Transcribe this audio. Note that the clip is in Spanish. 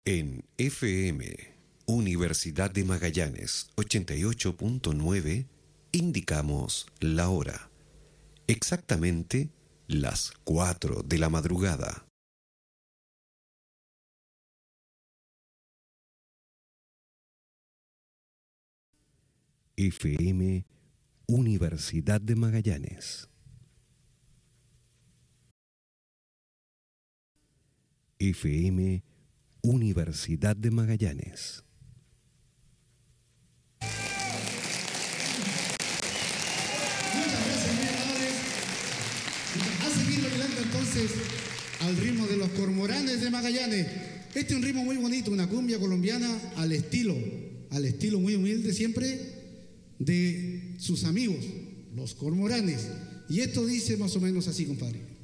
En FM, Universidad de Magallanes 88.9, indicamos la hora. Exactamente las 4 de la madrugada. FM, Universidad de Magallanes. FM, Universidad de Magallanes. Muchas gracias, muy amables. A seguir bailando entonces al ritmo de los Cormoranes de Magallanes. Este es un ritmo muy bonito, una cumbia colombiana al estilo muy humilde siempre de sus amigos, los Cormoranes. Y esto dice más o menos así, compadre.